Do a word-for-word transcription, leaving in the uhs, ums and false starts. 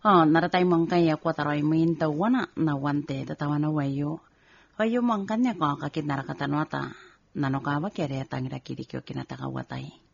Oh, naratay mangkay ako taroy min tawana na wante tatawana wayo. Wayo mangkanya ko kakit narakatanwata. Nano ka ba kere tangira kiri kyo kinatakawatay.